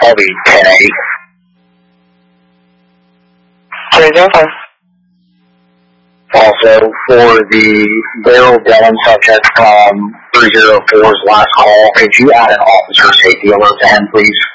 Probably 10-8. Okay. Also, for the Daryl Dillon subject from 304's last call, could you add an officer safety alert to him, please?